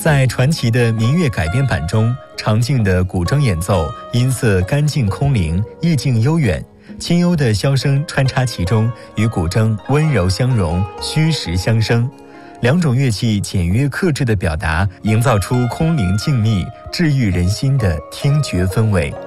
在传奇的民乐改编版中，常静的古筝演奏，音色干净空灵，意境悠远，清幽的箫声穿插其中，与古筝温柔相融，虚实相生。两种乐器简约克制的表达，营造出空灵静谧、治愈人心的听觉氛围。